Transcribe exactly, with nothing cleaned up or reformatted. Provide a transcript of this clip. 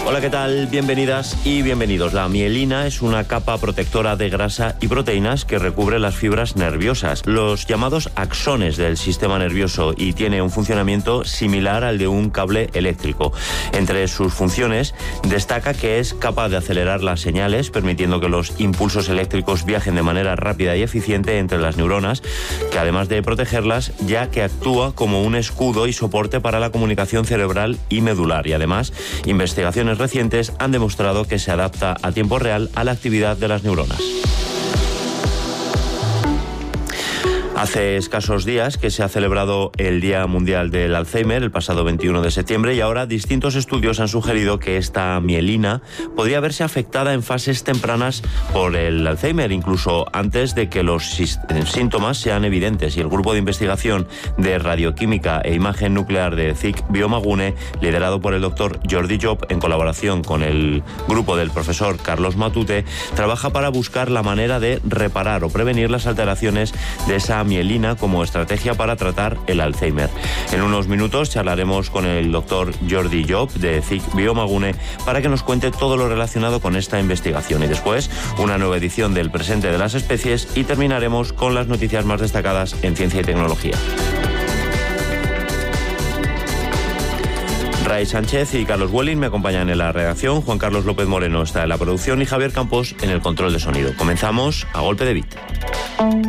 Hola, ¿qué tal? Bienvenidas y bienvenidos. La mielina es una capa protectora de grasa y proteínas que recubre las fibras nerviosas, los llamados axones del sistema nervioso, y tiene un funcionamiento similar al de un cable eléctrico. Entre sus funciones destaca que es capaz de acelerar las señales, permitiendo que los impulsos eléctricos viajen de manera rápida y eficiente entre las neuronas, que además de protegerlas, ya que actúa como un escudo y soporte para la comunicación cerebral y medular. Y además, investigaciones recientes han demostrado que se adapta a tiempo real a la actividad de las neuronas. Hace escasos días que se ha celebrado el Día Mundial del Alzheimer, el pasado veintiuno de septiembre, y ahora distintos estudios han sugerido que esta mielina podría verse afectada en fases tempranas por el Alzheimer, incluso antes de que los síntomas sean evidentes. Y el grupo de investigación de radioquímica e imagen nuclear de C I C Biomagune, liderado por el doctor Jordi Job, en colaboración con el grupo del profesor Carlos Matute, trabaja para buscar la manera de reparar o prevenir las alteraciones de esa mielina como estrategia para tratar el Alzheimer. En unos minutos charlaremos con el doctor Jordi Job de C I C Biomagune para que nos cuente todo lo relacionado con esta investigación, y después una nueva edición del Presente de las Especies, y terminaremos con las noticias más destacadas en ciencia y tecnología. Ray Sánchez y Carlos Welling me acompañan en la redacción, Juan Carlos López Moreno está en la producción y Javier Campos en el control de sonido. Comenzamos a golpe de beat.